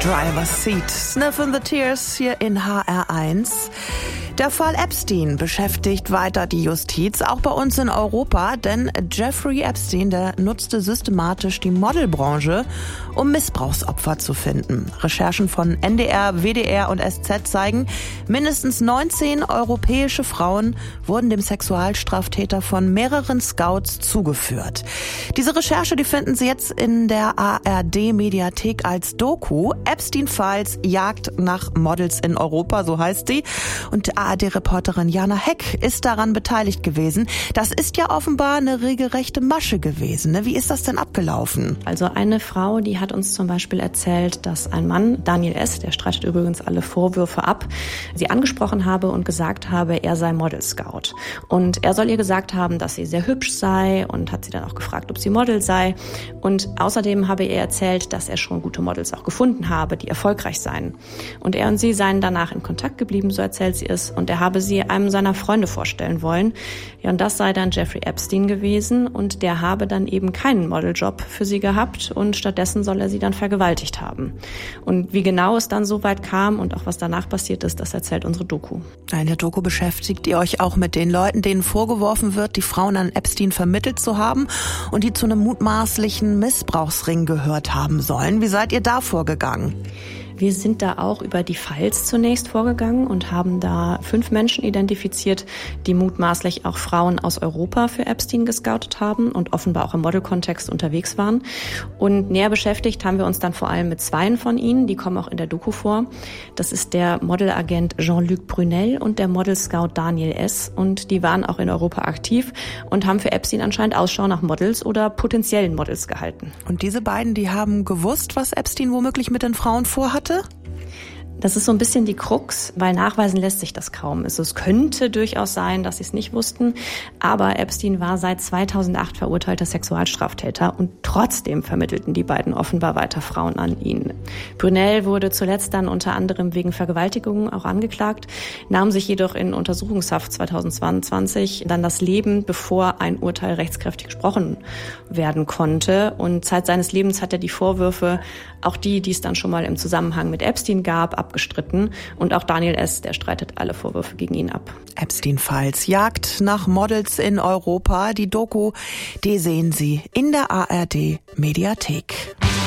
Driver's Seat. Sniff in the Tears hier in HR1. Der Fall Epstein beschäftigt weiter die Justiz, auch bei uns in Europa, denn Jeffrey Epstein, der nutzte systematisch die Modelbranche, um Missbrauchsopfer zu finden. Recherchen von NDR, WDR und SZ zeigen, mindestens 19 europäische Frauen wurden dem Sexualstraftäter von mehreren Scouts zugeführt. Diese Recherche, die finden Sie jetzt in der ARD-Mediathek als Doku. Epstein Files, Jagd nach Models in Europa, so heißt sie. Und ARD-Reporterin Jana Heck ist daran beteiligt gewesen. Das ist ja offenbar eine regelrechte Masche gewesen, ne? Wie ist das denn abgelaufen? Also eine Frau, die hat uns zum Beispiel erzählt, dass ein Mann, Daniel S., der streitet übrigens alle Vorwürfe ab, sie angesprochen habe und gesagt habe, er sei Model Scout. Und er soll ihr gesagt haben, dass sie sehr hübsch sei und hat sie dann auch gefragt, ob sie Model sei. Und außerdem habe er erzählt, dass er schon gute Models auch gefunden habe, die erfolgreich seien. Und er und sie seien danach in Kontakt geblieben, so erzählt sie es. Und er habe sie einem seiner Freunde vorstellen wollen. Ja, und das sei dann Jeffrey Epstein gewesen. Und der habe dann eben keinen Modeljob für sie gehabt. Und stattdessen soll er sie dann vergewaltigt haben. Und wie genau es dann so weit kam und auch was danach passiert ist, das erzählt unsere Doku. In der Doku beschäftigt ihr euch auch mit den Leuten, denen vorgeworfen wird, die Frauen an Epstein vermittelt zu haben und die zu einem mutmaßlichen Missbrauchsring gehört haben sollen. Wie seid ihr da vorgegangen? Wir sind da auch über die Files zunächst vorgegangen und haben da 5 Menschen identifiziert, die mutmaßlich auch Frauen aus Europa für Epstein gescoutet haben und offenbar auch im Modelkontext unterwegs waren. Und näher beschäftigt haben wir uns dann vor allem mit 2 von ihnen, die kommen auch in der Doku vor. Das ist der Modelagent Jean-Luc Brunel und der Modelscout Daniel S. Und die waren auch in Europa aktiv und haben für Epstein anscheinend Ausschau nach Models oder potenziellen Models gehalten. Und diese beiden, die haben gewusst, was Epstein womöglich mit den Frauen vorhat? Das ist so ein bisschen die Krux, weil nachweisen lässt sich das kaum. Also es könnte durchaus sein, dass sie es nicht wussten, aber Epstein war seit 2008 verurteilter Sexualstraftäter und trotzdem vermittelten die beiden offenbar weiter Frauen an ihn. Brunel wurde zuletzt dann unter anderem wegen Vergewaltigung auch angeklagt, nahm sich jedoch in Untersuchungshaft 2022 dann das Leben, bevor ein Urteil rechtskräftig gesprochen werden konnte. Und Zeit seines Lebens hat er die Vorwürfe, auch die es dann schon mal im Zusammenhang mit Epstein gab, abgestritten. Und auch Daniel S., der streitet alle Vorwürfe gegen ihn ab. Epstein Files, Jagd nach Models in Europa. Die Doku, die sehen Sie in der ARD Mediathek.